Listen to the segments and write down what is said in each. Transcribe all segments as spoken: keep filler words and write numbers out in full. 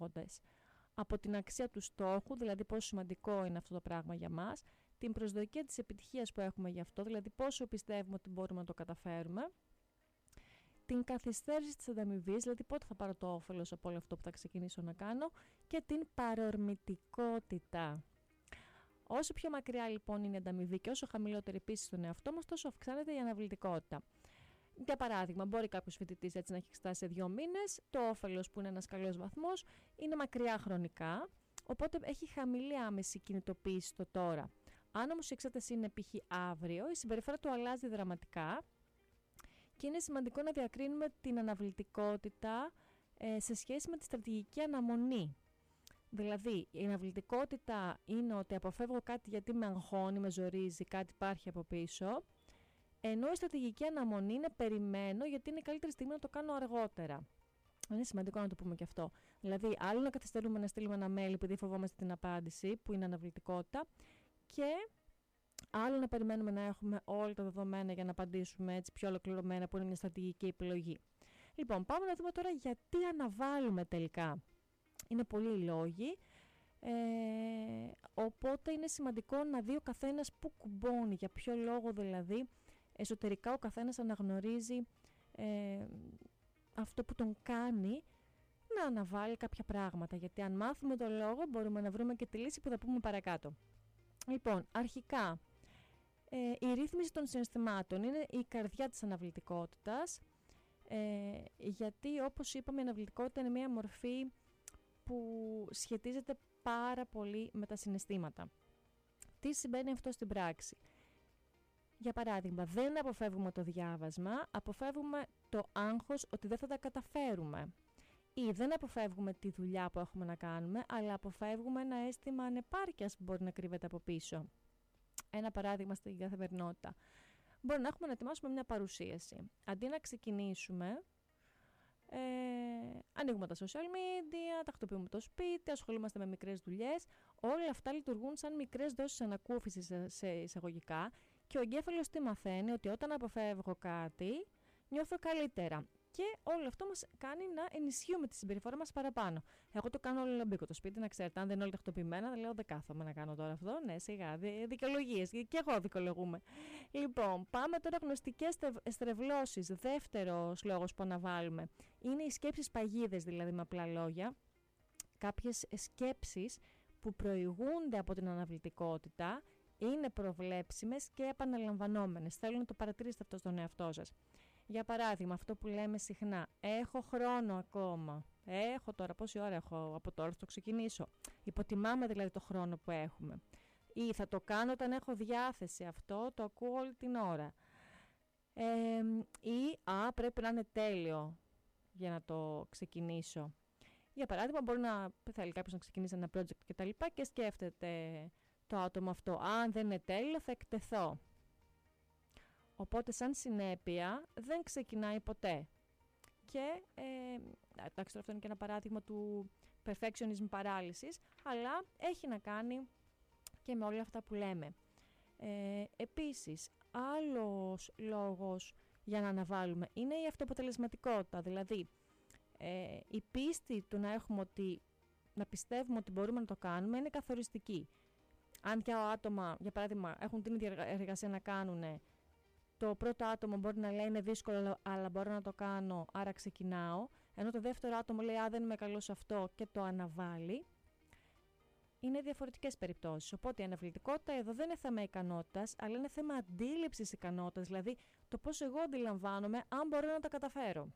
παράγοντες. Από την αξία του στόχου, δηλαδή πόσο σημαντικό είναι αυτό το πράγμα για μας, την προσδοκία της επιτυχίας που έχουμε γι' αυτό, δηλαδή πόσο πιστεύουμε ότι μπορούμε να το καταφέρουμε, την καθυστέρηση της ανταμοιβής, δηλαδή πότε θα πάρω το όφελος από όλο αυτό που θα ξεκινήσω να κάνω, και την παρορμητικότητα. Όσο πιο μακριά λοιπόν είναι η ανταμοιβή και όσο χαμηλότερη επίσης στον εαυτό μας, τόσο αυξάνεται η αναβλητικότητα. Για παράδειγμα, μπορεί κάποιος φοιτητής έτσι να έχει εξετάσει σε δύο μήνες, το όφελος που είναι ένας καλός βαθμός είναι μακριά χρονικά, οπότε έχει χαμηλή άμεση κινητοποίηση στο τώρα. Αν όμως η εξέταση είναι π.χ. αύριο, η συμπεριφορά του αλλάζει δραματικά και είναι σημαντικό να διακρίνουμε την αναβλητικότητα ε, σε σχέση με τη στρατηγική αναμονή. Δηλαδή, η αναβλητικότητα είναι ότι αποφεύγω κάτι γιατί με αγχώνει, με ζορίζει, κάτι υπάρχει από πίσω, ενώ η στρατηγική αναμονή είναι περιμένω γιατί είναι η καλύτερη στιγμή να το κάνω αργότερα. Είναι σημαντικό να το πούμε και αυτό. Δηλαδή, άλλο να καθυστερούμε να στείλουμε ένα mail επειδή φοβόμαστε την απάντηση, που είναι αναβλητικότητα, και άλλο να περιμένουμε να έχουμε όλα τα δεδομένα για να απαντήσουμε έτσι πιο ολοκληρωμένα, που είναι μια στρατηγική επιλογή. Λοιπόν, πάμε να δούμε τώρα γιατί αναβάλουμε τελικά. Είναι πολλοί οι λόγοι, ε, οπότε είναι σημαντικό να δει ο καθένας που κουμπώνει, για ποιο λόγο δηλαδή εσωτερικά ο καθένας αναγνωρίζει ε, αυτό που τον κάνει να αναβάλει κάποια πράγματα, γιατί αν μάθουμε τον λόγο μπορούμε να βρούμε και τη λύση που θα πούμε παρακάτω. Λοιπόν, αρχικά, ε, η ρύθμιση των συναισθημάτων είναι η καρδιά της αναβλητικότητας, ε, γιατί όπως είπαμε η αναβλητικότητα είναι μια μορφή που σχετίζεται πάρα πολύ με τα συναισθήματα. Τι σημαίνει αυτό στην πράξη? Για παράδειγμα, δεν αποφεύγουμε το διάβασμα, αποφεύγουμε το άγχος ότι δεν θα τα καταφέρουμε. Ή δεν αποφεύγουμε τη δουλειά που έχουμε να κάνουμε, αλλά αποφεύγουμε ένα αίσθημα ανεπάρκειας που μπορεί να κρύβεται από πίσω. Ένα παράδειγμα στην καθημερινότητα. Μπορεί να έχουμε να ετοιμάσουμε μια παρουσίαση. Αντί να ξεκινήσουμε, ε, ανοίγουμε τα social media, τακτοποιούμε το σπίτι, ασχολούμαστε με μικρές δουλειές. Όλα αυτά λειτουργούν σαν μικρές δόσεις ανακούφισης σε εισαγωγικά και ο εγκέφαλος τι μαθαίνει? Ότι όταν αποφεύγω κάτι, νιώθω καλύτερα. Και όλο αυτό μας κάνει να ενισχύουμε τη συμπεριφορά μας παραπάνω. Εγώ το κάνω όλο λαμπίκο το σπίτι, να ξέρετε. Αν δεν είναι όλα τακτοποιημένα, δεν λέω δεν κάθομαι να κάνω τώρα αυτό. Ναι, σιγά, δικαιολογίες. Και εγώ δικαιολογούμε. Λοιπόν, πάμε τώρα γνωστικές στρεβλώσεις. Δεύτερος λόγος που αναβάλουμε είναι οι σκέψεις παγίδες, δηλαδή με απλά λόγια. Κάποιες σκέψεις που προηγούνται από την αναβλητικότητα είναι προβλέψιμες και επαναλαμβανόμενες. Θέλω να το παρατηρήσετε αυτό στον εαυτό σας. Για παράδειγμα, αυτό που λέμε συχνά, έχω χρόνο ακόμα, έχω τώρα, πόση ώρα έχω από τώρα, θα το ξεκινήσω. Υποτιμάμε δηλαδή το χρόνο που έχουμε. Ή θα το κάνω όταν έχω διάθεση, αυτό το ακούω όλη την ώρα. Ε, ή, α, πρέπει να είναι τέλειο για να το ξεκινήσω. Για παράδειγμα, μπορεί να θέλει κάποιος να ξεκινήσει ένα project και τα λοιπά και σκέφτεται το άτομο αυτό, αν δεν είναι τέλειο θα εκτεθώ. Οπότε σαν συνέπεια δεν ξεκινάει ποτέ. Και, ε, εντάξει, αυτό είναι και ένα παράδειγμα του perfectionism παράλυσης, αλλά έχει να κάνει και με όλα αυτά που λέμε. Ε, επίσης, άλλος λόγος για να αναβάλουμε είναι η αυτοαποτελεσματικότητα, δηλαδή ε, η πίστη του να έχουμε ότι, να πιστεύουμε ότι μπορούμε να το κάνουμε είναι καθοριστική. Αν και άτομα, για παράδειγμα, έχουν την ίδια εργασία να κάνουν, το πρώτο άτομο μπορεί να λέει είναι δύσκολο αλλά μπορώ να το κάνω άρα ξεκινάω, ενώ το δεύτερο άτομο λέει α δεν είμαι καλό σε αυτό και το αναβάλει. Είναι διαφορετικές περιπτώσεις, οπότε η αναβλητικότητα εδώ δεν είναι θέμα ικανότητας, αλλά είναι θέμα αντίληψης ικανότητας, δηλαδή το πώς εγώ αντιλαμβάνομαι αν μπορώ να τα καταφέρω.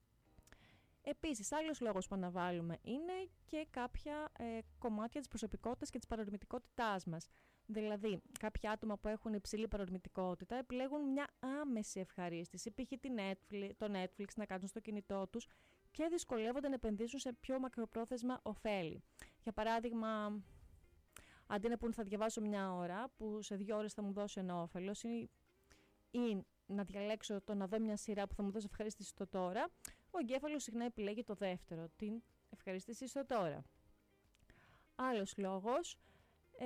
Επίσης, άλλος λόγος που αναβάλουμε είναι και κάποια ε, κομμάτια της προσωπικότητας και της παρορμητικότητάς μας. Δηλαδή, κάποια άτομα που έχουν υψηλή παρορμητικότητα επιλέγουν μια άμεση ευχαρίστηση, π.χ. το Netflix να κάνουν στο κινητό τους και δυσκολεύονται να επενδύσουν σε πιο μακροπρόθεσμα ωφέλη. Για παράδειγμα, αντί να πούν θα διαβάσω μια ώρα, που σε δύο ώρες θα μου δώσει ένα όφελος, ή, ή να διαλέξω το να δω μια σειρά που θα μου δώσει ευχαρίστηση στο τώρα, ο εγκέφαλος συχνά επιλέγει το δεύτερο, την ευχαρίστηση στο τώρα. Άλλος λόγος, ε,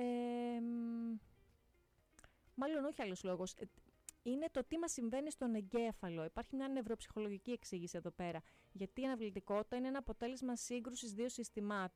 μάλλον όχι άλλος λόγος, είναι το τι μας συμβαίνει στον εγκέφαλο. Υπάρχει μια νευροψυχολογική εξήγηση εδώ πέρα. Γιατί η αναβλητικότητα είναι ένα αποτέλεσμα σύγκρουσης δύο συστημάτων.